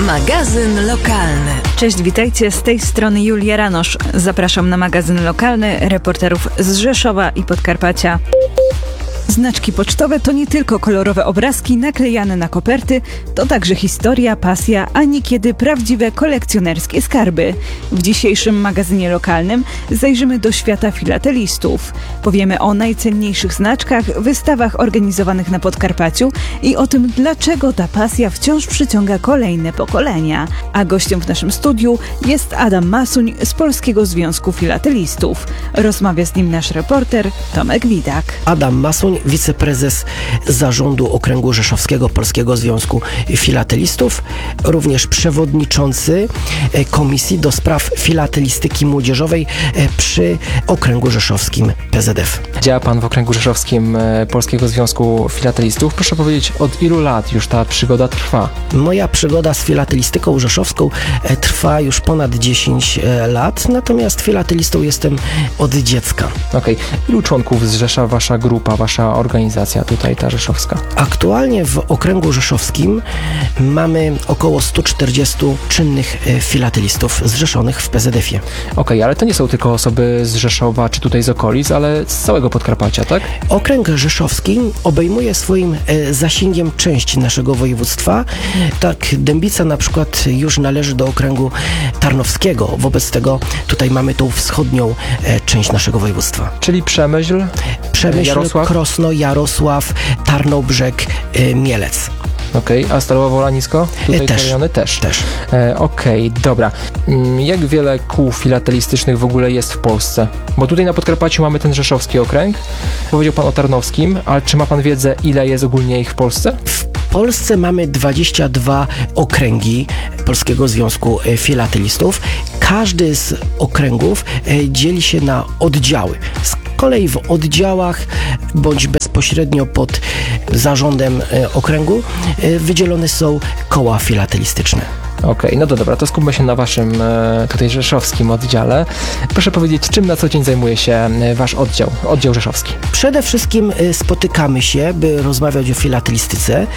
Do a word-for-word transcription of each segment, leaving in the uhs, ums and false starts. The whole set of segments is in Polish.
Magazyn lokalny. Cześć, witajcie, z tej strony Julia Ranosz. Zapraszam na magazyn lokalny reporterów z Rzeszowa i Podkarpacia. Znaczki pocztowe to nie tylko kolorowe obrazki naklejane na koperty, to także historia, pasja, a niekiedy prawdziwe kolekcjonerskie skarby. W dzisiejszym magazynie lokalnym zajrzymy do świata filatelistów. Powiemy o najcenniejszych znaczkach, wystawach organizowanych na Podkarpaciu i o tym, dlaczego ta pasja wciąż przyciąga kolejne pokolenia. A gościem w naszym studiu jest Adam Masuń z Polskiego Związku Filatelistów. Rozmawia z nim nasz reporter Tomek Widak. Adam Masuń, wiceprezes zarządu okręgu rzeszowskiego Polskiego Związku Filatelistów, również przewodniczący Komisji do Spraw Filatelistyki Młodzieżowej przy Okręgu Rzeszowskim P Z F. Działa Pan w Okręgu Rzeszowskim Polskiego Związku Filatelistów. Proszę powiedzieć, od ilu lat już ta przygoda trwa? Moja przygoda z filatelistyką rzeszowską trwa już ponad dziesięć lat, natomiast filatelistą jestem od dziecka. Okej. Okay. Ilu członków zrzesza Wasza grupa, Wasza organizacja tutaj, ta rzeszowska? Aktualnie w Okręgu Rzeszowskim mamy około sto czterdziestu czynnych filatelistów zrzeszonych w P Z F-ie. Okej, okay, ale to nie są tylko osoby z Rzeszowa czy tutaj z okolic, ale z całego Podkarpacia, tak? Okręg Rzeszowski obejmuje swoim zasięgiem część naszego województwa. Tak, Dębica na przykład już należy do okręgu tarnowskiego. Wobec tego tutaj mamy tą wschodnią część naszego województwa. Czyli Przemyśl, Przemyśl, Jarosław? Krosno, Jarosław, Tarnobrzeg, Mielec. Okej, okay. A Stalowa Wola nisko? Tutaj też, rejony też. też. E, Okej, okay, dobra. Jak wiele kół filatelistycznych w ogóle jest w Polsce? Bo tutaj na Podkarpaciu mamy ten rzeszowski okręg. Powiedział Pan o tarnowskim, ale czy ma Pan wiedzę, ile jest ogólnie ich w Polsce? W Polsce mamy dwadzieścia dwa okręgi Polskiego Związku Filatelistów. Każdy z okręgów dzieli się na oddziały. Z kolei w oddziałach bądź bezpośrednio pod zarządem okręgu wydzielone są koła filatelistyczne. Okej, okay, no to dobra, to skupmy się na Waszym e, tutaj rzeszowskim oddziale. Proszę powiedzieć, czym na co dzień zajmuje się Wasz oddział, oddział rzeszowski? Przede wszystkim spotykamy się, by rozmawiać o filatelistyce.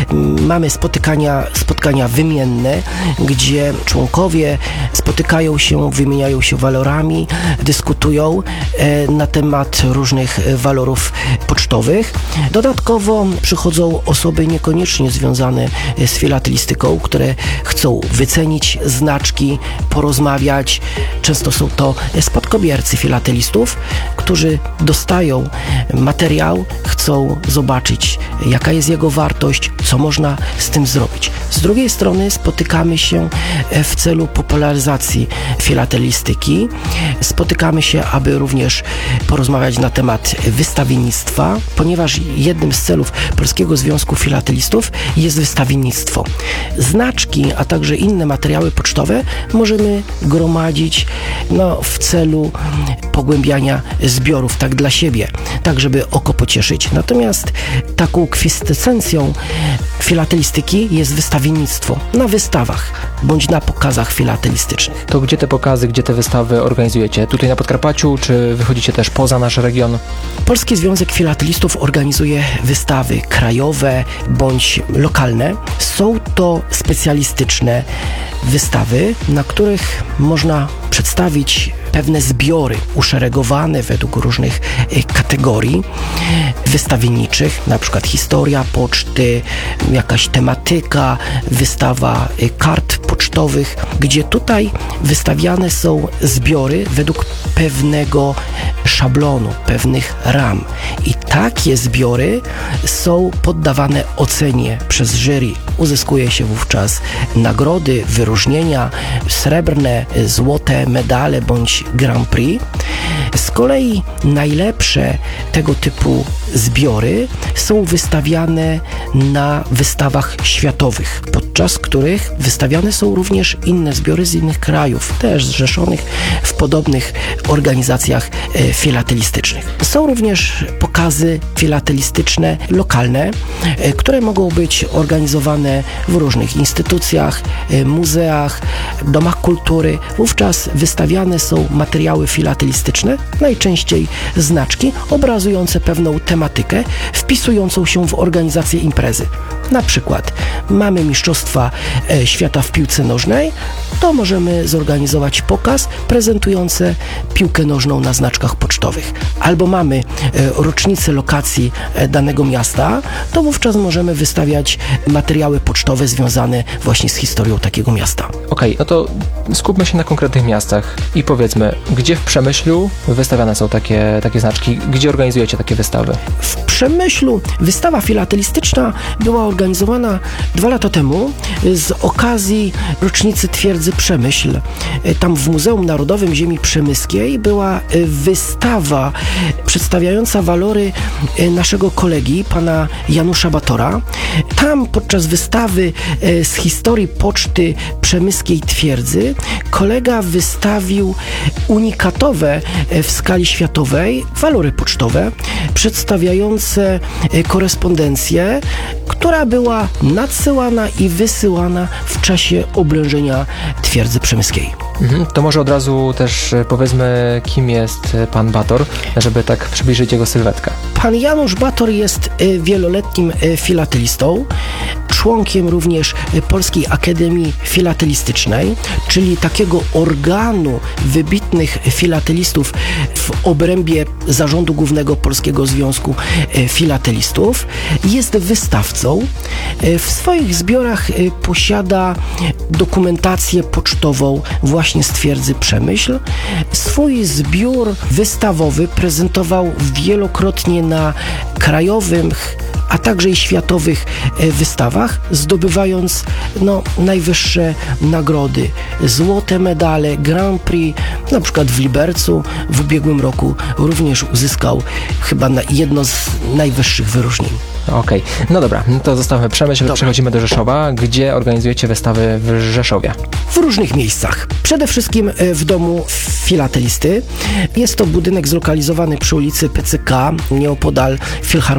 Mamy spotykania, spotkania wymienne, gdzie członkowie spotykają się, wymieniają się walorami, dyskutują e, na temat różnych walorów pocztowych. Dodatkowo przychodzą osoby niekoniecznie związane z filatelistyką, które chcą wycenić znaczki, porozmawiać. Często są to spadkobiercy filatelistów, którzy dostają materiał, chcą zobaczyć, jaka jest jego wartość, co można z tym zrobić. Z drugiej strony spotykamy się w celu popularyzacji filatelistyki. Spotykamy się, aby również porozmawiać na temat wystawiennictwa, ponieważ jednym z celów Polskiego Związku Filatelistów jest wystawiennictwo. Znaczki, a także inne materiały pocztowe możemy gromadzić no, w celu pogłębiania zbiorów, tak dla siebie, tak żeby oko pocieszyć. Natomiast taką kwintesencją filatelistyki jest wystawiennictwo na wystawach bądź na pokazach filatelistycznych. To gdzie te pokazy, gdzie te wystawy organizujecie? Tutaj na Podkarpaciu, czy wychodzicie też poza nasz region? Polski Związek Filatelistów organizuje wystawy krajowe bądź lokalne. Są to specjalistyczne wystawy, na których można przedstawić pewne zbiory uszeregowane według różnych kategorii wystawienniczych, na przykład historia poczty, jakaś tematyka, wystawa kart pocztowych, gdzie tutaj wystawiane są zbiory według pewnego szablonu, pewnych ram. I takie zbiory są poddawane ocenie przez jury. Uzyskuje się wówczas nagrody, wyróżnienia, srebrne, złote medale bądź Grand Prix. Z kolei najlepsze tego typu zbiory są wystawiane na wystawach światowych, podczas których wystawiane są również inne zbiory z innych krajów, też zrzeszonych w podobnych organizacjach e, filatelistycznych. Są również pokazy filatelistyczne lokalne, e, które mogą być organizowane w różnych instytucjach, e, muzeach, domach kultury. Wówczas wystawiane są materiały filatelistyczne, najczęściej znaczki obrazujące pewną tematykę, wpisującą się w organizację imprezy. Na przykład mamy Mistrzostwa e, Świata w piłce nożnej, to możemy zorganizować pokaz prezentujący piłkę nożną na znaczkach pocztowych. Albo mamy e, rocznicę lokacji e, danego miasta, to wówczas możemy wystawiać materiały pocztowe związane właśnie z historią takiego miasta. Okej, no to skupmy się na konkretnych miastach i powiedzmy, gdzie w Przemyślu wystawiane są takie, takie znaczki, gdzie organizujecie takie wystawy? W Przemyślu wystawa filatelistyczna była organizowana dwa lata temu z okazji rocznicy twierdzy Przemyśl. Tam w Muzeum Narodowym Ziemi Przemyskiej była wystawa przedstawiająca walory naszego kolegi, pana Janusza Batora. Tam podczas wystawy z historii poczty przemyskiej twierdzy kolega wystawił unikatowe w skali światowej walory pocztowe przedstawiające korespondencję, która była nadsyłana i wysyłana w czasie oblężenia twierdzy przemyskiej. Mhm, to może od razu też powiedzmy, kim jest pan Bator, żeby tak przybliżyć jego sylwetkę. Pan Janusz Bator jest wieloletnim filatelistą, członkiem również Polskiej Akademii Filatelistycznej, czyli takiego organu wybitnych filatelistów w obrębie Zarządu Głównego Polskiego Związku Filatelistów. Jest wystawcą. W swoich zbiorach posiada dokumentację pocztową właśnie z twierdzy Przemyśl. Swój zbiór wystawowy prezentował wielokrotnie na krajowych, a także i światowych wystawach, zdobywając no, najwyższe nagrody. Złote medale, Grand Prix, na przykład w Libercu w ubiegłym roku również uzyskał chyba na jedno z najwyższych wyróżnień. Okej, no dobra, no to zostawmy Przemyśl, Dobra. przechodzimy do Rzeszowa. Gdzie organizujecie wystawy w Rzeszowie? W różnych miejscach. Przede wszystkim w domu filatelisty. Jest to budynek zlokalizowany przy ulicy P C K, nieopodal Filharmonii